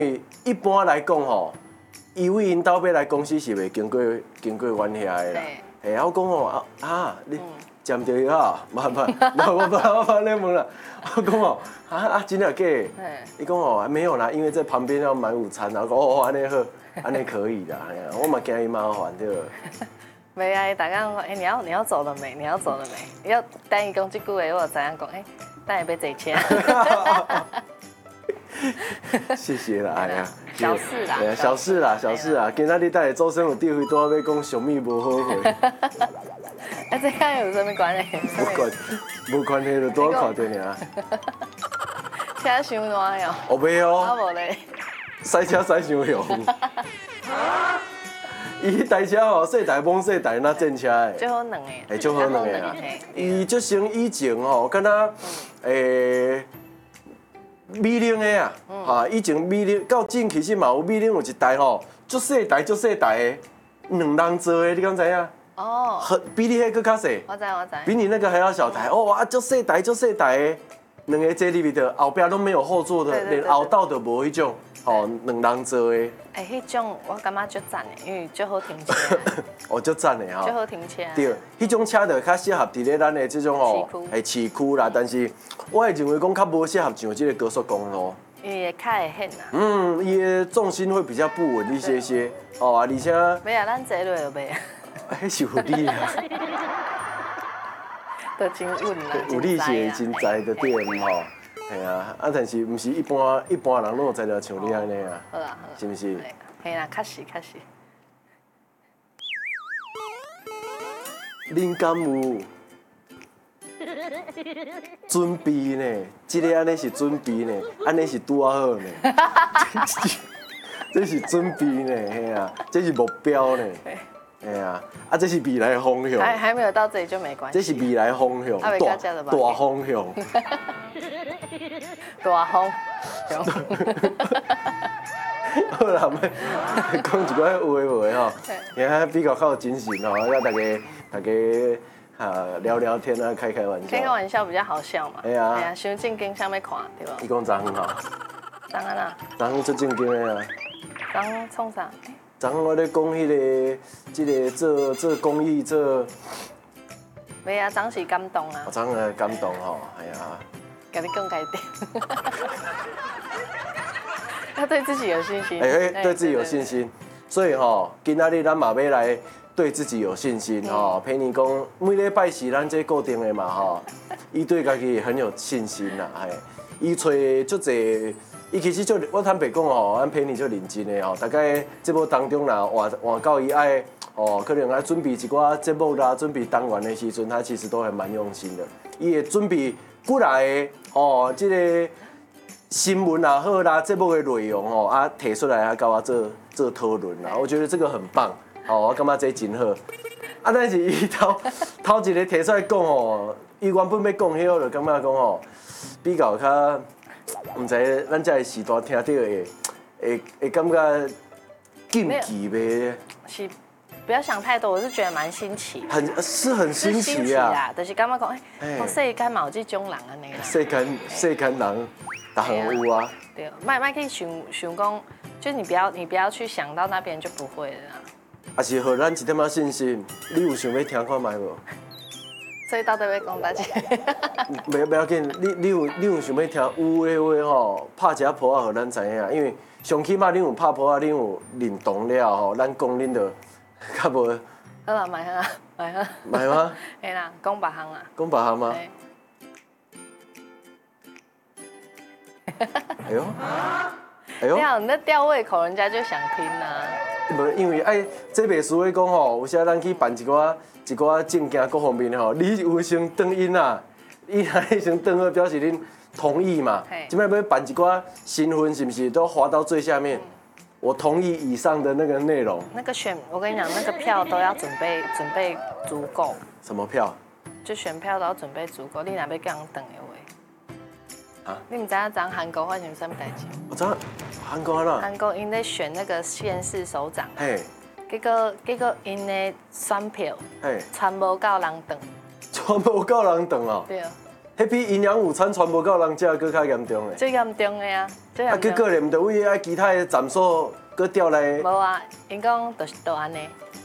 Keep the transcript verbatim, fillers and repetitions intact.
一般来讲吼，伊为因兜要来公司是袂经过经过阮遐的啦。哎，我讲吼啊啊，你占着伊啊，慢慢，然后我把我把你问了，我讲吼啊啊真的假的？伊讲吼没有啦，因为在旁边要买午餐，然后讲哦安尼好，安尼可以的，哎呀，我嘛惊伊麻烦对。 没啊，大家讲哎你要你要走了没？你要走了没？要等伊讲这句话，我就知影讲哎，等下要坐车。 谢谢啦，哎呀， 小事啦， 小事啦，小事啦。今仔日带来周生有地位，都要讲小米无后悔。 啊，这跟有什么关系？ 无关，无关系，就多看着尔。 车伤烂哟。 哦，袂哦。 啊无咧。 塞车塞伤凶。伊台车吼，细台懵细台那正车的。 最好两个。 哎，最好两个啊。伊就像以前吼，敢若诶。米零的啊，哈！以前米零到近其实嘛有米零有一台吼，足细台足细台的，两人坐的，你敢知影？哦。很比你迄个较细。 我知我知。 比你那个还要小台，哦哇，足细台足细台的，两个坐里面的，后边都没有后座的，连后道都无迄种，吼，两人坐的。 哎，迄种我感觉足赞的，因为最好停车。 哦，足赞的哈。 最好停车。 对，迄种车就较适合伫咧咱的这种吼，哎市区啦，但是我会认为讲较无适合上这个高速公路。 因为较会险啊。 嗯，伊的重心会比较不稳一些些，哦啊，而且。 没啊，咱坐落就袂啊。 迄是有理啊。 都真稳啦。 有理是真知的对吼。系啊，啊，但是毋是一般一般人拢有才了像你安尼啊， 好啦， 是毋是？ 系啦，确实确实。 恁敢有准备呢？这个安尼是准备呢，安尼是拄啊好呢。这是准备呢，嘿啊，这是目标呢。哎呀，啊，这是未来方向。 还还没有到这里就没关系。 这是未来方向，大大方向。 大方向。 好啦，莫讲一寡有诶无诶吼，今仔比较较精神吼，要大家大家哈聊聊天啊，开开玩笑。 开开玩笑比较好笑嘛。 哎呀， 哎呀，伤正经，想要看对吧？ 伊讲昨昏吼。 昨昏啊？ 昨昏最正经诶啊。 昨昏创啥？ 昨昏我咧讲迄个，即个做做公益做。 没啊，昨是感动啊。 昨昏感动吼，哎呀。 甲你讲开点。要对自己有信心。 哎，对自己有信心，所以吼，今仔日咱嘛要来对自己有信心吼。陪你讲，每礼拜是咱这固定的嘛吼，伊对家己很有信心啦，嘿，伊找足侪。伊其实就我坦白讲吼，咱陪你就认真的吼，大概节目当中啦，换换到伊爱哦，可能爱准备一寡节目啦，准备单元的时阵，他其实都还蛮用心的。伊会准备过来的哦，这个新闻也好啦，节目的内容哦啊提出来啊，甲我做做讨论啦，我觉得这个很棒，哦，我感觉这真好。啊，但是伊头头一个提出来讲哦，伊原本要讲迄个，就感觉讲哦，比较较。唔知咱这时代听到会会会感觉禁忌呗？ 是，不要想太多，我是觉得蛮新奇。 很是很新奇啊，就是感觉讲，哎，世间嘛有这种人安尼啦。 世间世间人，大行有啊。 对，麦麦可以想想讲，就你不要你不要去想到那边就不会了啦。 啊是，互咱一点仔信心。你有想要听看卖无？ 所以到底要讲大家？ 袂袂要紧，你你有你有想要听有的话吼，拍一下谱啊，互咱知影，因为上起码你有拍谱啊，你有认同了吼，咱讲恁就较无。 好啦，买啊，买啊。 买吗？ 嘿啦，讲别项啦。 讲别项吗？哎呦， 哎呦！你好，你那吊胃口，人家就想听啊。 无，因为爱这袂输咧讲吼，有时咱去办一寡。一寡证件各方面吼，你有先登因啦，伊若先登了，表示恁同意嘛。即摆要办一寡新闻，是不是都滑到最下面？我同意以上的那个内容。 那个选，我跟你讲，那个票都要准备准备足够。 什么票？ 就选票都要准备足够，你若要叫人等的话。啊？你唔知影昨韩国发生什么代志？ 我知韩国啦。 韩国因在选那个县市首长。 嘿。 结果，结果因的选票， 嘿， 全无够人等， 全无够人等哦。 对啊， 迄比营养午餐传无到人食，搁较严重诶。 最严重的啊，最啊， 严重。 佮个人着为啊其他的站数搁调来。 无啊，因讲就是都安尼。